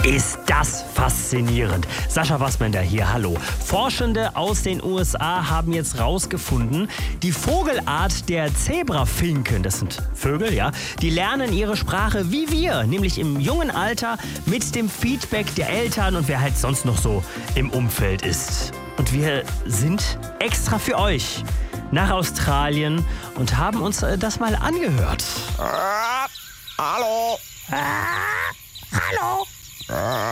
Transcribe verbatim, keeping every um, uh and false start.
Ist das faszinierend. Sascha Wassmender hier, hallo. Forschende aus den U S A haben jetzt rausgefunden, die Vogelart der Zebrafinken, das sind Vögel, ja, die lernen ihre Sprache wie wir, nämlich im jungen Alter mit dem Feedback der Eltern und wer halt sonst noch so im Umfeld ist. Und wir sind extra für euch nach Australien und haben uns äh, das mal angehört. Hallo. Hallo.